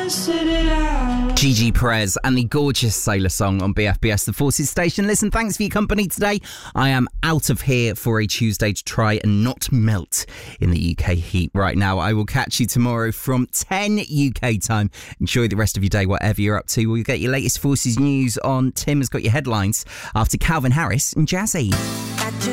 Gigi Perez and the gorgeous Sailor Song on BFBS, the Forces station. Listen, thanks for your company today. I am out of here for a Tuesday to try and not melt in the UK heat right now. I will catch you tomorrow from 10 UK time. Enjoy the rest of your day, whatever you're up to. We'll get your latest Forces news on Tim Has Got Your Headlines after Calvin Harris and Jazzy.